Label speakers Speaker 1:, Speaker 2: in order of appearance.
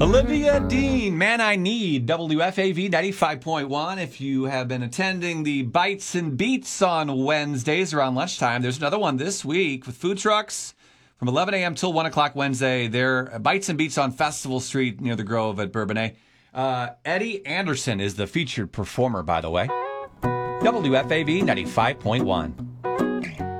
Speaker 1: Olivia Dean, Man I Need, WFAV 95.1. If you have been attending the Bites and Beats on Wednesdays around lunchtime, there's another one this week with food trucks from 11 a.m. till 1 o'clock Wednesday. They're Bites and Beats on Festival Street near the Grove at Bourbonnais. Eddie Anderson is the featured performer, by the way. WFAV 95.1.